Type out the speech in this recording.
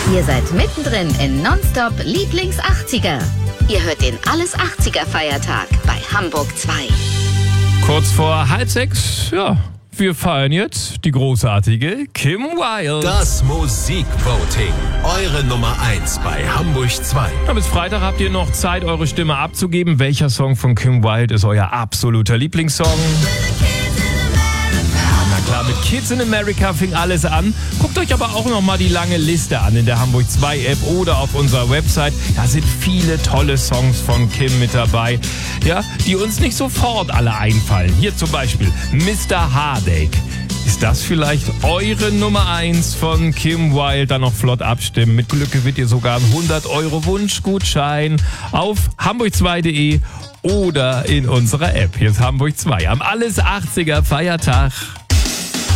Ihr seid mittendrin in Nonstop Lieblings-80er. Ihr hört den Alles-80er-Feiertag bei Hamburg 2. Kurz vor 5:30, ja, wir feiern jetzt die großartige Kim Wilde. Das Musikvoting. Eure Nummer 1 bei Hamburg 2. Ja, bis Freitag habt ihr noch Zeit, eure Stimme abzugeben. Welcher Song von Kim Wilde ist euer absoluter Lieblingssong? Na klar, mit Kids in America fing alles an. Guckt euch aber auch noch mal die lange Liste an in der Hamburg 2 App oder auf unserer Website. Da sind viele tolle Songs von Kim mit dabei, ja, die uns nicht sofort alle einfallen. Hier zum Beispiel Mr. Heartache. Ist das vielleicht eure Nummer 1 von Kim Wilde? Dann noch flott abstimmen. Mit Glück gewinnt ihr sogar einen 100€ Wunschgutschein auf hamburg2.de oder in unserer App. Hier ist Hamburg 2 am Alles-80er Feiertag.